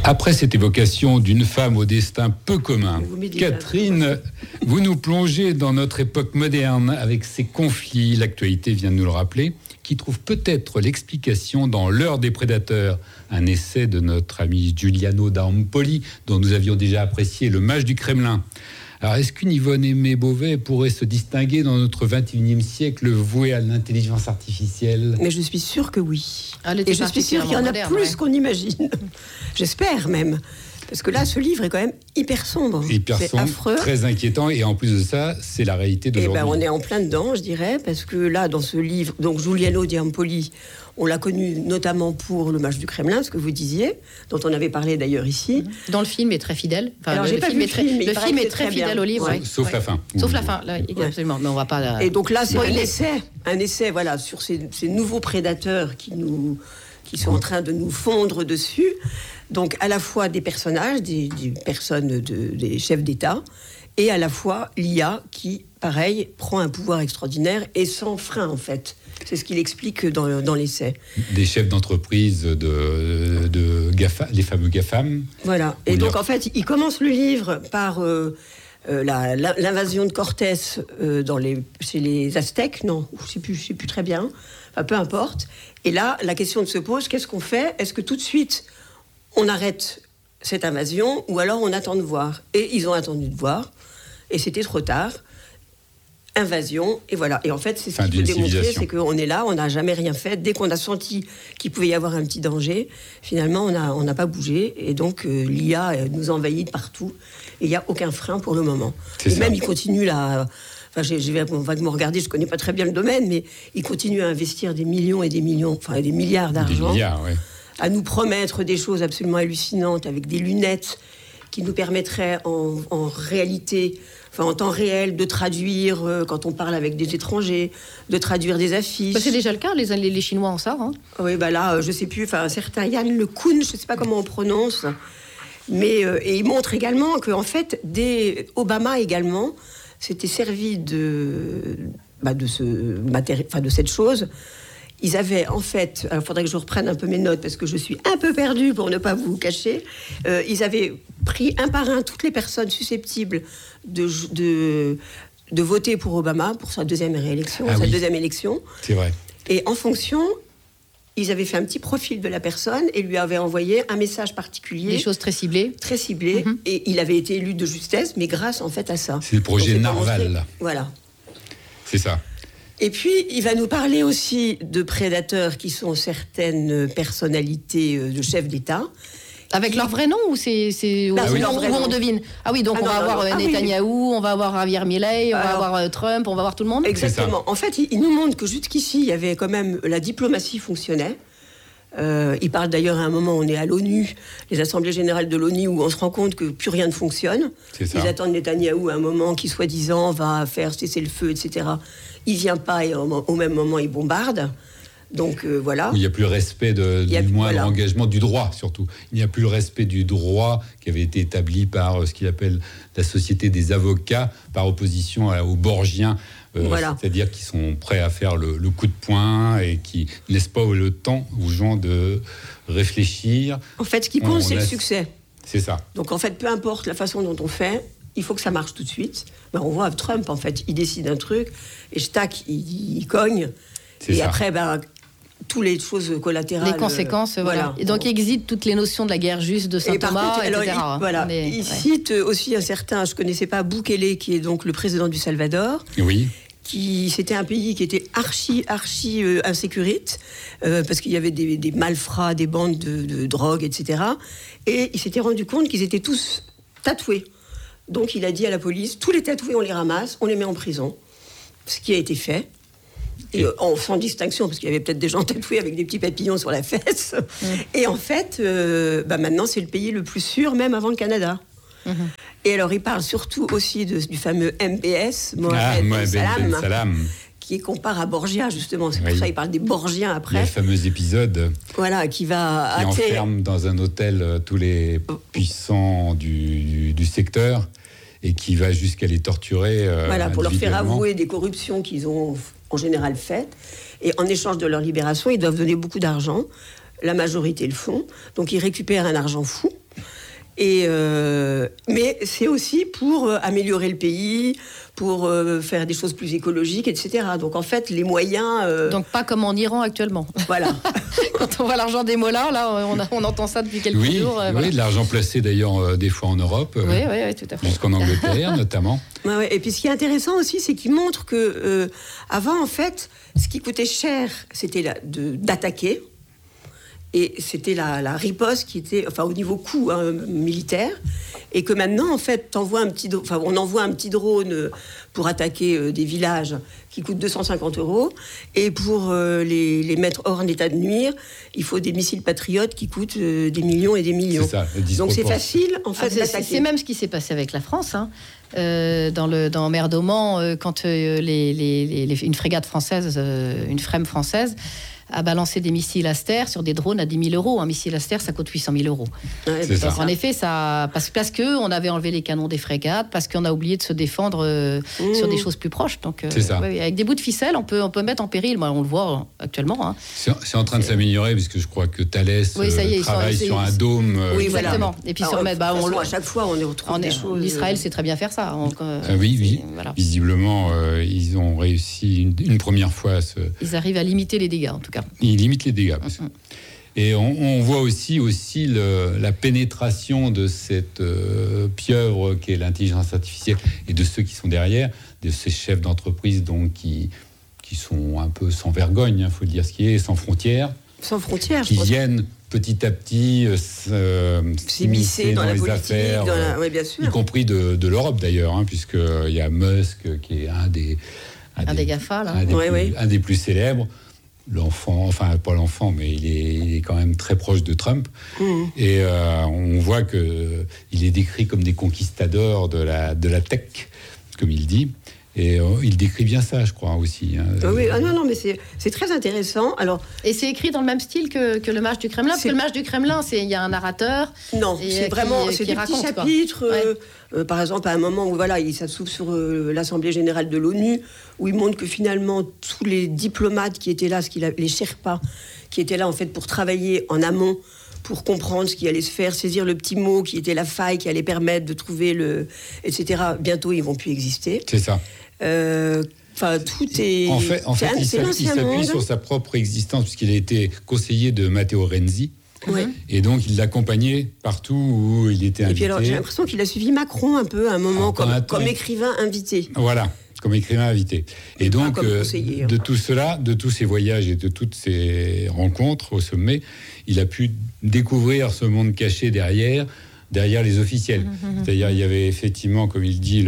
Après cette évocation d'une femme au destin peu commun, Catherine, vous nous plongez dans notre époque moderne avec ses conflits, l'actualité vient de nous le rappeler, qui trouve peut-être l'explication dans L'heure des prédateurs, un essai de notre ami Giuliano d'Ampoli, dont nous avions déjà apprécié Le mage du Kremlin. Alors, est-ce qu'une Yvonne Aimée-Beauvais pourrait se distinguer dans notre 21e siècle voué à l'intelligence artificielle ? Mais je suis sûre que oui. Et je suis sûre qu'il y en a plus qu'on imagine. J'espère même. Parce que là, ce livre est quand même hyper sombre. C'est affreux. Très inquiétant. Et en plus de ça, c'est la réalité d'aujourd'hui. On est en plein dedans, je dirais. Parce que là, dans ce livre, donc Giuliano d'Ampoli, on l'a connu notamment pour Le mage du Kremlin, ce que vous disiez, dont on avait parlé d'ailleurs ici. Dans le film est très fidèle. Enfin, alors, le film est très fidèle au livre. Sauf la fin. Sauf la fin, là, absolument. Mais on va pas... Et donc là, c'est un essai voilà, sur ces nouveaux prédateurs qui sont en train de nous fondre dessus. Donc à la fois des personnages, des personnes, des chefs d'État, et à la fois l'IA qui, pareil, prend un pouvoir extraordinaire et sans frein en fait. C'est ce qu'il explique dans l'essai. Des chefs d'entreprise de GAFA, les fameux GAFAM. Voilà. Et donc en fait, il commence le livre par l'invasion de Cortés chez les Aztèques. Non, je sais plus très bien. Enfin, peu importe. Et là, la question se pose, qu'est-ce qu'on fait ? Est-ce que tout de suite on arrête cette invasion ou alors on attend de voir ? Et ils ont attendu de voir et c'était trop tard. Invasion, et voilà. Et en fait, c'est ce qu'il faut démontrer, c'est qu'on est là, on n'a jamais rien fait. Dès qu'on a senti qu'il pouvait y avoir un petit danger, finalement, on n'a pas bougé. Et donc, l'IA nous envahit de partout. Et il n'y a aucun frein pour le moment. Et même, il continue là... Enfin, je vais vaguement regarder, je ne connais pas très bien le domaine, mais il continue à investir des millions et des millions, enfin des milliards d'argent. Des milliards, oui. À nous promettre des choses absolument hallucinantes avec des lunettes qui nous permettraient en réalité, enfin en temps réel, de traduire quand on parle avec des étrangers, de traduire des affiches. C'est déjà le cas, les Chinois en ça. Hein. Oui, là, je sais plus, enfin un certain Yann LeCun, je sais pas comment on prononce, mais et il montre également que en fait, Obama également s'était servi de cette chose. Ils avaient en fait, il faudrait que je reprenne un peu mes notes parce que je suis un peu perdue pour ne pas vous cacher. Ils avaient pris un par un toutes les personnes susceptibles de voter pour Obama pour sa deuxième réélection, deuxième élection. C'est vrai. Et en fonction, ils avaient fait un petit profil de la personne et lui avaient envoyé un message particulier. Des choses très ciblées. Très ciblées. Mm-hmm. Et il avait été élu de justesse, mais grâce en fait à ça. C'est le projet Narval. Voilà. C'est ça. Et puis, il va nous parler aussi de prédateurs qui sont certaines personnalités de chefs d'État. Avec leur vrai nom ou où on devine ? Ah oui, donc on va avoir Netanyahou, on va avoir Javier Milei, on va avoir Trump, on va avoir tout le monde. Exactement. En fait, il nous montre que jusqu'ici, il y avait quand même la diplomatie fonctionnait. Il parle d'ailleurs à un moment, on est à l'ONU, les assemblées générales de l'ONU, où on se rend compte que plus rien ne fonctionne. Ils attendent Netanyahou à un moment qui, soi-disant, va faire cesser le feu, etc. Il vient pas et au même moment, il bombarde. Donc voilà. Il n'y a plus le respect du moindre engagement du droit, surtout. Il n'y a plus le respect du droit qui avait été établi par ce qu'il appelle la Société des avocats, par opposition aux Borgiens. C'est-à-dire qu'ils sont prêts à faire le coup de poing et qui ne laissent pas le temps aux gens de réfléchir. En fait, ce qui compte, c'est le succès. C'est ça. Donc en fait, peu importe la façon dont on fait, il faut que ça marche tout de suite. On voit Trump, en fait, il décide un truc et il cogne. Après, toutes les choses collatérales. Les conséquences, voilà. Et donc, il existe toutes les notions de la guerre juste, de Saint-Thomas, etc. Il cite aussi un certain, je ne connaissais pas, Bukele, qui est donc le président du Salvador. Oui. C'était un pays qui était archi insécurite, parce qu'il y avait des malfrats, des bandes de drogue, etc. Et il s'était rendu compte qu'ils étaient tous tatoués. Donc, il a dit à la police, tous les tatoués, on les ramasse, on les met en prison. Ce qui a été fait. Et sans distinction, parce qu'il y avait peut-être des gens tatoués avec des petits papillons sur la fesse. Et en fait, maintenant, c'est le pays le plus sûr, même avant le Canada. Et alors, il parle surtout aussi du fameux MBS, Mohamed Ben Salam, qui compare à Borgia, justement. C'est pour ça qu'il parle des Borgiens après. Le fameux épisode qui enferme dans un hôtel tous les puissants du secteur et qui va jusqu'à les torturer. Pour leur faire avouer des corruptions qu'ils ont en général faites. Et en échange de leur libération, ils doivent donner beaucoup d'argent. La majorité le font. Donc, ils récupèrent un argent fou. Mais c'est aussi pour améliorer le pays, pour faire des choses plus écologiques, etc. Donc en fait, les moyens... Donc pas comme en Iran actuellement. Voilà. Quand on voit l'argent des mollahs, là, on entend ça depuis quelques jours. Oui, voilà. de l'argent placé d'ailleurs des fois en Europe. Oui, tout à fait. Jusqu'en Angleterre notamment. Ouais. Et puis ce qui est intéressant aussi, c'est qu'il montre que avant, en fait, ce qui coûtait cher, c'était d'attaquer. Et c'était la riposte qui était, enfin, au niveau coût militaire. Et que maintenant, en fait, on envoie un petit drone pour attaquer des villages qui coûtent 250 €. Et pour les mettre hors d'état de nuire, il faut des missiles patriotes qui coûtent des millions et des millions. C'est ça, donc c'est facile, en fait, d'attaquer. C'est même ce qui s'est passé avec la France. Dans mer d'Oman, quand une frégate française, une FREMM française, a balancé des missiles Aster sur des drones à 10 000 €. Un missile Aster, ça coûte 800 000 €. Ouais, c'est ça. En effet, parce qu'on avait enlevé les canons des frégates, parce qu'on a oublié de se défendre sur des choses plus proches. Donc, c'est ça. Ouais, avec des bouts de ficelle, on peut mettre en péril. Moi, on le voit actuellement. Hein. C'est en train de s'améliorer, puisque je crois que Thales travaille sur un dôme. Oui, exactement. Et puis à chaque fois, on retrouve des choses. L'Israël sait très bien faire ça. Voilà. Visiblement, ils ont réussi une première fois à se... Ils arrivent à limiter les dégâts, en tout cas. Ils limitent les dégâts. Et on voit aussi la pénétration de cette pieuvre qu'est l'intelligence artificielle et de ceux qui sont derrière, de ces chefs d'entreprise donc qui sont un peu sans vergogne, faut le dire ce qui est, sans frontières. Sans frontières, qui viennent petit à petit s'immiscer dans les affaires, bien sûr. y compris de l'Europe d'ailleurs, puisqu'il y a Musk qui est un des GAFA, là. Un des plus célèbres. L'enfant, enfin pas l'enfant, mais il est quand même très proche de Trump. Et on voit qu'il est décrit comme des conquistadors de la tech, comme il dit. Et il décrit bien ça, je crois, aussi. Oui, non, mais c'est très intéressant. Alors, et c'est écrit dans le même style que le Mage du Kremlin, parce que le Mage du Kremlin, il y a un narrateur. Non, c'est vraiment c'est des petits chapitres. Par exemple, à un moment où ça s'ouvre sur l'Assemblée générale de l'ONU, où il montre que finalement tous les diplomates qui étaient là, les Sherpas, qui étaient là en fait pour travailler en amont, pour comprendre ce qui allait se faire, saisir le petit mot qui était la faille qui allait permettre de trouver etc. Bientôt, ils vont plus exister. C'est ça. Tout est... En fait, il s'appuie sur sa propre existence, puisqu'il a été conseiller de Matteo Renzi. Oui. Et donc, il l'accompagnait partout où il était invité. Et puis alors, j'ai l'impression qu'il a suivi Macron un peu à un moment, comme écrivain invité. Voilà, comme écrivain invité. Et donc, de tout cela, de tous ces voyages et de toutes ces rencontres au sommet, il a pu découvrir ce monde caché derrière les officiels. C'est-à-dire, il y avait effectivement, comme il dit,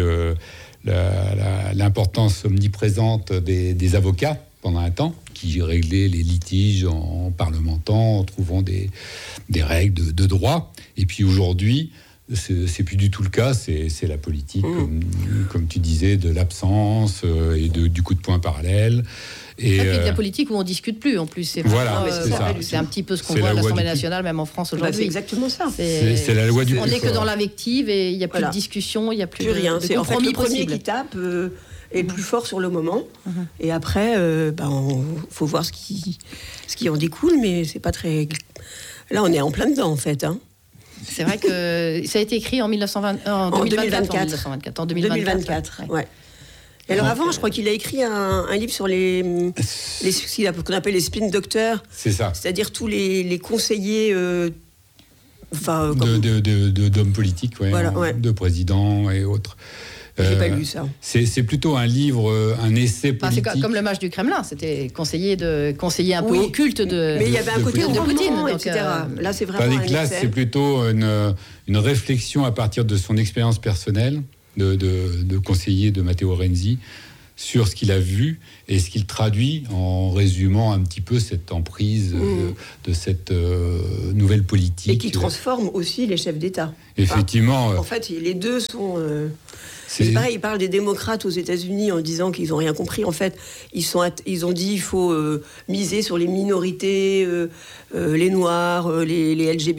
l'importance omniprésente des avocats pendant un temps, qui réglaient les litiges en parlementant, en trouvant des règles de droit. Et puis aujourd'hui, c'est plus du tout le cas, c'est la politique, comme tu disais, de l'absence et du coup de poing parallèle. Et puis de la politique où on discute plus, en plus. C'est un petit peu ce qu'on voit à l'Assemblée nationale, même en France aujourd'hui. C'est exactement ça. C'est la loi du plus fort. On n'est que dans l'invective et il n'y a plus de discussion, il n'y a plus rien. De compromis en fait, le premier possible. qui tape est plus fort sur le moment. Et après, faut voir ce qui en découle, mais c'est pas très... Là, on est en plein dedans, en fait. C'est vrai que ça a été écrit en 2024. Ouais. Et alors avant, je crois qu'il a écrit un livre sur ce qu'on appelle les spin doctors. C'est ça. C'est-à-dire tous les conseillers... d'hommes politiques, de présidents et autres. J'ai pas lu ça. C'est plutôt un livre, un essai politique. C'est comme le Mage du Kremlin, c'était conseiller un peu occulte de mais il y avait un côté de Poutine, etc. Là, c'est vraiment Tandis que là, c'est plutôt une réflexion à partir de son expérience personnelle de conseiller de Matteo Renzi sur ce qu'il a vu et ce qu'il traduit en résumant un petit peu cette emprise de cette nouvelle politique. Et qui transforme aussi les chefs d'État. Effectivement. En fait, les deux sont... C'est pareil, ils parlent des démocrates aux États-Unis en disant qu'ils n'ont rien compris. En fait, ils ont dit qu'il faut miser sur les minorités, les Noirs, les LGBT.